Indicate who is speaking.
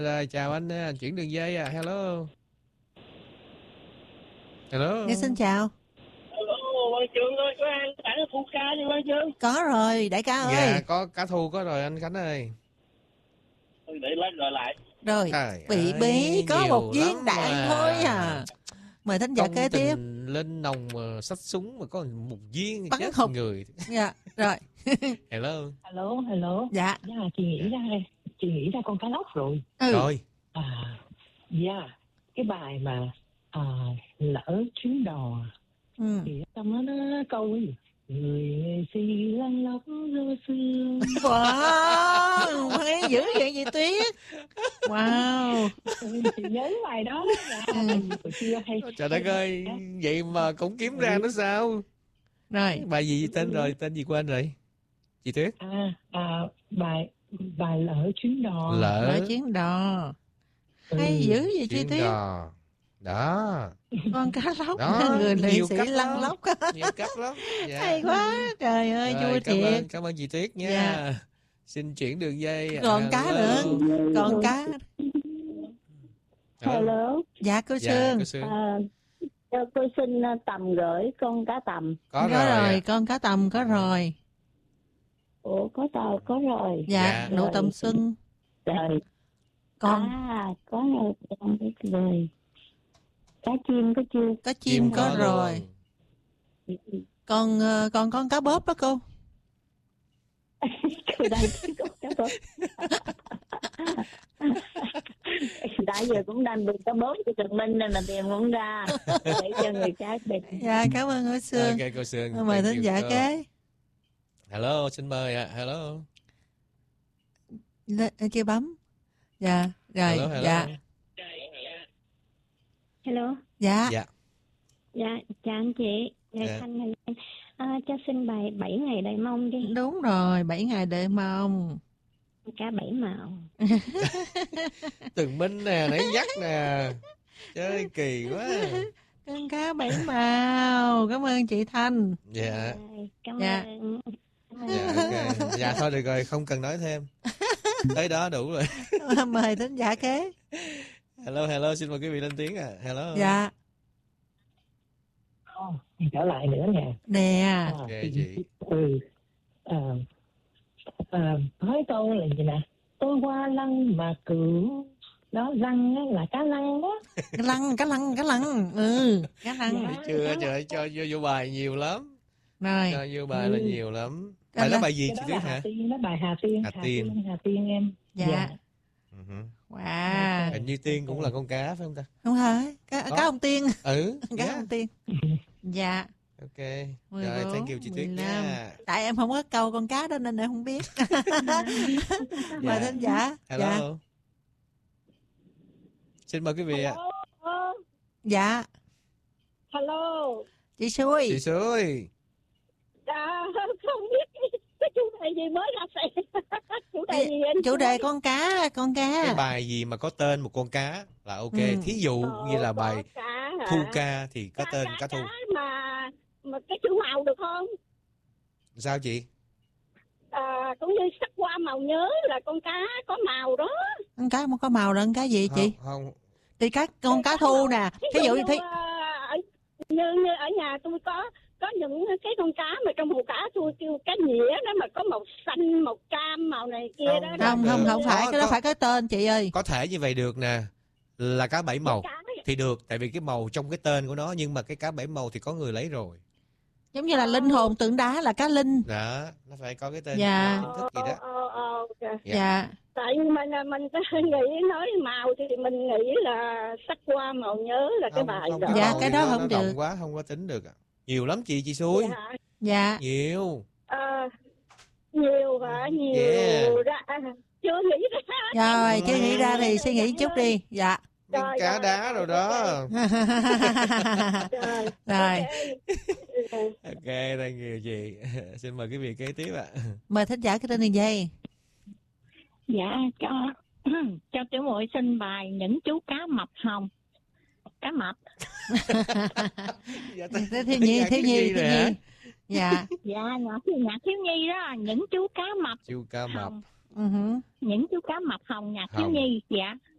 Speaker 1: Rồi, chào anh, chuyển đường dây hello. Hello.
Speaker 2: Nghe xin chào.
Speaker 3: Hello, Văn Chương ơi, có ăn phải thu ca gì Văn Chương?
Speaker 2: Có rồi, đại ca ơi.
Speaker 1: Dạ, có cá thu có rồi anh Khánh ơi.
Speaker 3: Để lên gọi lại.
Speaker 2: Rồi,
Speaker 1: Trời
Speaker 2: bị
Speaker 1: ơi,
Speaker 2: có
Speaker 1: nhiều
Speaker 2: một viên
Speaker 1: lắm
Speaker 2: đạn
Speaker 1: mà.
Speaker 2: thôi à. Mời thính giả
Speaker 1: Công
Speaker 2: kế tiếp.
Speaker 1: tình lên nòng mà xách súng mà có một viên
Speaker 2: Bắn
Speaker 1: chết
Speaker 2: hụt.
Speaker 1: người.
Speaker 2: Dạ, rồi.
Speaker 1: Hello.
Speaker 4: Hello.
Speaker 2: Dạ.
Speaker 4: Chị nghĩ ra con cá lóc rồi.
Speaker 1: Rồi.
Speaker 4: Cái bài mà lỡ chuyến đò thì trong đó nó câu gì? Người si lăn lóc rơ sương.
Speaker 2: Wow, hay dữ vậy chị Tuyết. Wow.
Speaker 4: Chị nhớ bài đó.
Speaker 1: Trời đất ơi, vậy mà cũng kiếm ra nữa sao?
Speaker 2: Rồi.
Speaker 1: Bài gì tên rồi, tên gì quên rồi? Chị Tuyết.
Speaker 4: Bài lỡ chuyến đò.
Speaker 1: Lỡ
Speaker 2: chuyến đò. Hay dữ vậy chị Tuyết.
Speaker 1: Đò. Đó.
Speaker 2: Con cá lóc
Speaker 1: Đó,
Speaker 2: người liệt
Speaker 1: nhiều
Speaker 2: sĩ
Speaker 1: cách
Speaker 2: lăn
Speaker 1: lắm.
Speaker 2: lóc.
Speaker 1: Nhiều cách lắm. Dạ.
Speaker 2: Hay quá. Trời ơi, vui thiệt.
Speaker 1: Cảm ơn chị Tuyết nha.
Speaker 2: Dạ.
Speaker 1: Xin chuyển đường dây.
Speaker 2: Còn cá nữa. Còn cá.
Speaker 5: Hello.
Speaker 2: Dạ, cô Sương.
Speaker 5: Tôi xin tầm gửi con cá tầm.
Speaker 1: Có rồi.
Speaker 2: Con cá tầm có rồi.
Speaker 5: Ủa, có rồi.
Speaker 2: Dạ, nụ tầm xuân.
Speaker 5: Rồi.
Speaker 2: Con.
Speaker 5: Có rồi. Con biết rồi. Cá chim có chưa?
Speaker 2: Cá chim có rồi. Còn con cá bóp đó cô.
Speaker 5: Cô đang có cá bóp. Tại giờ cũng đang bị cá bóp của Trần Minh nên mà tìm không ra để cho người khác biết.
Speaker 2: Dạ, cảm ơn cô Sương.
Speaker 1: Ok, cô Sương.
Speaker 2: Mời thính giả kế.
Speaker 1: Hello, xin mời ạ. Hello.
Speaker 2: Chưa bấm. Dạ, rồi.
Speaker 1: Hello.
Speaker 2: Dạ.
Speaker 5: Hello.
Speaker 2: Dạ.
Speaker 5: Dạ, chào anh chị. Thanh cho xin bài 7 ngày đầy mong đi.
Speaker 2: Đúng rồi, 7 ngày đầy mong.
Speaker 5: Cá 7 màu.
Speaker 1: Từng Minh nè, nãy nhắc nè. Chơi kỳ quá.
Speaker 2: Con cá 7 màu. Cảm ơn chị Thanh.
Speaker 1: Dạ.
Speaker 5: Cảm ơn.
Speaker 1: Dạ, ok. Dạ thôi được rồi, không cần nói thêm. Tới đó đủ rồi.
Speaker 2: Mời thính giả kế.
Speaker 1: Hello, xin mời quý vị lên tiếng Hello.
Speaker 2: Dạ.
Speaker 4: Trở lại nữa nè.
Speaker 2: Nè.
Speaker 1: Ok chị.
Speaker 4: Nói câu là gì nè? Tôi qua lăng mà cửu. Đó, lăng là cá lăng đó.
Speaker 2: Cá lăng. Cá lăng. Cá lăng.
Speaker 1: Thấy chưa, trời cho vô bài nhiều lắm.
Speaker 2: Rồi.
Speaker 1: Cho vô bài là nhiều lắm. Bài đó bài gì chị Tuyết hả?
Speaker 4: Đó bài Hà Tiên em.
Speaker 2: Dạ. Wow.
Speaker 1: Hình như Tiên cũng là con cá phải không ta?
Speaker 2: Không phải. Cá ông Tiên. Cá ông Tiên. Dạ.
Speaker 1: Ok. Rồi, thank you chị Tuyết nha.
Speaker 2: Tại em không có câu con cá đó nên em không biết. Mời thính giả.
Speaker 1: Hello.
Speaker 2: Dạ.
Speaker 1: Xin mời quý vị ạ.
Speaker 2: Dạ.
Speaker 5: Hello.
Speaker 2: Chị Xui.
Speaker 1: Chị Xui.
Speaker 5: Không biết cái chủ đề gì mới ra xe. Chủ đề gì anh?
Speaker 2: Chủ đề con cá.
Speaker 1: Cái bài gì mà có tên một con cá là ok. Thí dụ như là bài thu ca thì có tên cá thu.
Speaker 5: Mà cái chữ màu được không?
Speaker 1: Sao chị?
Speaker 5: Cũng như sắc hoa màu nhớ là con cá có màu đó.
Speaker 2: Con cá không có màu là con cá gì chị?
Speaker 1: Không.
Speaker 2: Thì con cá thu nè. Thí dụ như
Speaker 5: như ở nhà tôi có những cái con cá mà trong hồ cá tôi kêu cá nhĩa đó mà có màu xanh, màu cam, màu này kia đó.
Speaker 2: Không phải, cái đó phải cái tên chị ơi.
Speaker 1: Có thể như vậy được nè. Là cá 7 màu thì được, tại vì cái màu trong cái tên của nó, nhưng mà cái cá 7 màu thì có người lấy rồi.
Speaker 2: Giống như là linh hồn tượng đá là cá linh.
Speaker 1: Đó, nó phải có cái tên
Speaker 2: chính
Speaker 1: thức gì đó.
Speaker 2: Dạ.
Speaker 5: Tại vì mình nghĩ nói màu thì mình nghĩ là sắc hoa màu nhớ là cái bài đó.
Speaker 2: Dạ, cái đó không được.
Speaker 1: Quá không có tính được. Nhiều lắm chị Xui.
Speaker 2: Dạ.
Speaker 1: Nhiều.
Speaker 5: Nhiều hả? Nhiều ra. Chưa nghĩ ra.
Speaker 2: Rồi, chưa nghĩ ra thì suy nghĩ chút đi. Dạ.
Speaker 1: Nhưng cá đá rồi đó.
Speaker 2: Rồi.
Speaker 1: Ok, thank you chị. Xin mời quý vị kế tiếp ạ.
Speaker 2: Mời thính giả cái tên đường dây.
Speaker 6: Dạ, cho tiểu muội xin bài những chú cá mập hồng. Cá mập.
Speaker 2: Thiếu nhi. Dạ.
Speaker 6: Dạ, nhạc thiếu nhi đó, những chú cá mập.
Speaker 1: Chú cá mập.
Speaker 6: Những chú cá mập hồng, nhạc thiếu nhi. Dạ.